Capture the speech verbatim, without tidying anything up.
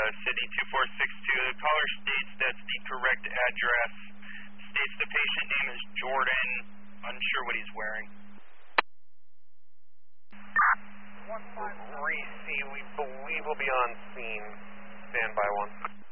City two four six two. The caller states that's the correct address. States the patient name is Jordan. Unsure what he's wearing. Receive, we believe we'll be on scene. Stand by one.